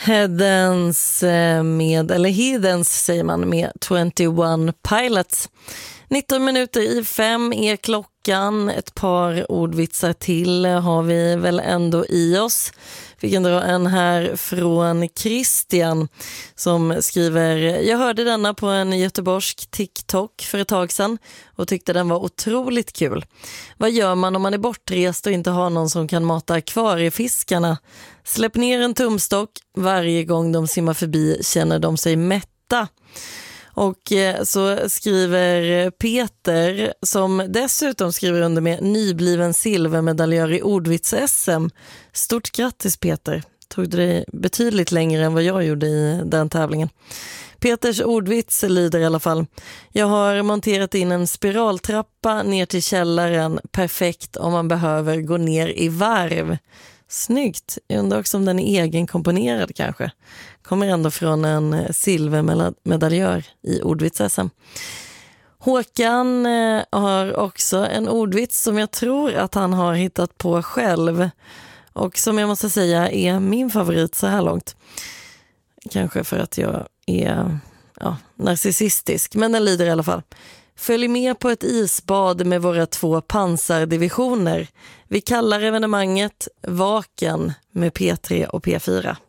Hiddens säger man med 21 Pilots. 19 minuter i 5 är klockan. Ett par ordvitsar till har vi väl ändå i oss. Vi kan dra en här från Christian som skriver: jag hörde denna på en göteborgsk TikTok för ett tag sedan och tyckte den var otroligt kul. Vad gör man om man är bortrest och inte har någon som kan mata akvariefiskarna? Släpp ner en tumstock. Varje gång de simmar förbi känner de sig mätta. Och så skriver Peter, som dessutom skriver under med nybliven silvermedaljör i ordvits-SM. Stort grattis Peter, tog det dig betydligt längre än vad jag gjorde i den tävlingen. Peters ordvits lyder i alla fall: jag har monterat in en spiraltrappa ner till källaren, perfekt om man behöver gå ner i varv. Snyggt, jag undrar också om den är egenkomponerad kanske. Kommer ändå från en silvermedaljör i ordvits-SM. Håkan har också en ordvits som jag tror att han har hittat på själv. Och som jag måste säga är min favorit så här långt. Kanske för att jag är narcissistisk, men den lyder i alla fall: följ med på ett isbad med våra 2 pansardivisioner. Vi kallar evenemanget Vaken med P3 och P4.